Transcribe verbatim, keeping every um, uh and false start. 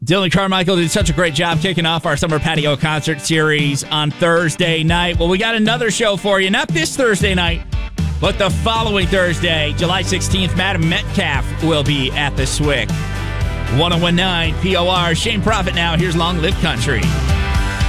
Dylan Carmichael did such a great job kicking off our summer patio concert series on Thursday night. Well, we got another show for you, not this Thursday night, but the following Thursday, July sixteenth, Madam Metcalf will be at the S W I C. one oh one point nine P O R. Shane Prophet now. Here's Long Live Country.